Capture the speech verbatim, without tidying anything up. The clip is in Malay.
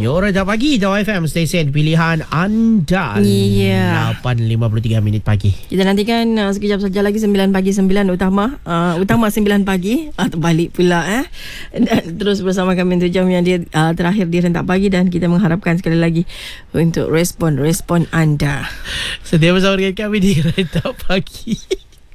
Yo, Rejab Pagi, Jawab F M, stesen pilihan anda. Ya. lapan lima puluh tiga minit pagi. Kita nantikan uh, sekejap saja lagi sembilan pagi sembilan utama uh, utama sembilan pagi uh, terbalik pula eh. Dan terus bersama kami untuk jam yang dia uh, terakhir di Rentak Pagi, dan kita mengharapkan sekali lagi untuk respon-respon anda. Sedia bersama dengan kami di Rentak Pagi.